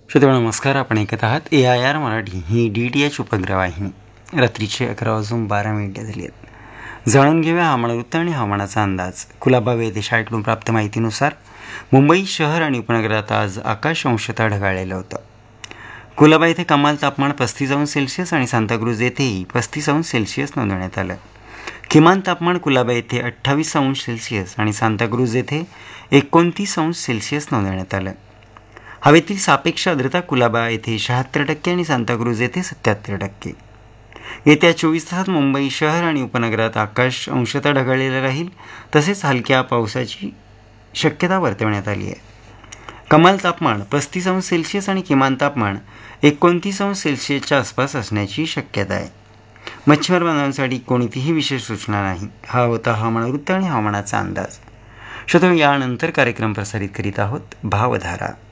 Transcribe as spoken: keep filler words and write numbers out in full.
श्रोते नमस्कार. आपण ऐकत आहात ए I R Marathi he D T H उपग्रह वाहिनी. रात्रीचे अकरा वाजून बारा मिनिटे झाली आहेत. जाणून घेऊया हवामान वृत्त आणि हवामानाचा अंदाज. कुलाबा वेधशाळेकडून प्राप्त माहितीनुसार मुंबई शहर आणि उपनगरात आज आकाश अंशतः ढगाळलेलं होतं. कुलाबा येथे कमाल तापमान पस्तीस अंश सेल्सिअस आणि सांताक्रूज येथेही पस्तीस अंश सेल्सिअस नोंदवण्यात आलं. किमान तापमान कुलाबा येथे अठ्ठावीस अंश सेल्सिअस आणि सांताक्रूज येथे एकोणतीस अंश सेल्सिअस नोंदवण्यात आलं. हवेतील सापेक्ष आर्द्रता कुलाबा येथे शहात्तर टक्के आणि सांताक्रूज येथे सत्याहत्तर टक्के. येत्या चोवीस तासात मुंबई शहर आणि उपनगरात आकाश अंशतः ढगाळलेलं राहील, तसेच हलक्या पावसाची शक्यता वर्तवण्यात आली आहे. कमाल तापमान पस्तीस अंश सेल्सिअस आणि किमान तापमान एकोणतीस अंश सेल्सिअसच्या आसपास असण्याची शक्यता आहे. मच्छीमार बांधवांसाठी कोणतीही विशेष सूचना नाही. हा होता हवामान वृत्त आणि हवामानाचा अंदाज. श्रोते, यानंतर कार्यक्रम प्रसारित करीत आहोत भावधारा.